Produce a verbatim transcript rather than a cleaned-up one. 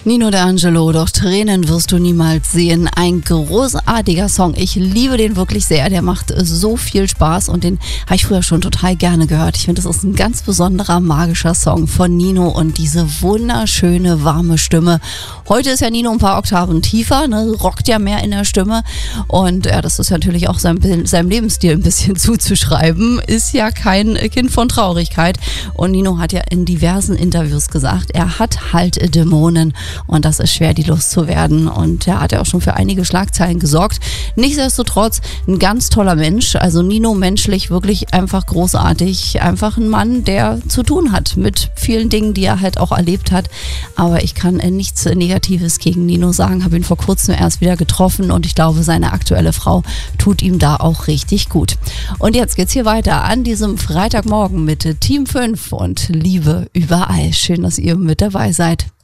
Nino D'Angelo, doch Tränen wirst du niemals sehen. Ein großartiger Song. Ich liebe den wirklich sehr. Der macht so viel Spaß und den habe ich früher schon total gerne gehört. Ich finde, das ist ein ganz besonderer, magischer Song von Nino und diese wunderschöne, warme Stimme. Heute ist ja Nino ein paar Oktaven tiefer, ne, rockt ja mehr in der Stimme und ja, das ist natürlich auch seinem, seinem Lebensstil ein bisschen zuzuschreiben. Ist ja kein Kind von Traurigkeit und Nino hat ja in diversen Interviews gesagt, er hat halt Dämonen. Und das ist schwer, die loszuwerden. Und er hat ja auch schon für einige Schlagzeilen gesorgt. Nichtsdestotrotz ein ganz toller Mensch. Also Nino menschlich wirklich einfach großartig. Einfach ein Mann, der zu tun hat mit vielen Dingen, die er halt auch erlebt hat. Aber ich kann nichts Negatives gegen Nino sagen. Habe ihn vor kurzem erst wieder getroffen und ich glaube, seine aktuelle Frau tut ihm da auch richtig gut. Und jetzt geht's hier weiter an diesem Freitagmorgen mit Team fünf und Liebe überall. Schön, dass ihr mit dabei seid.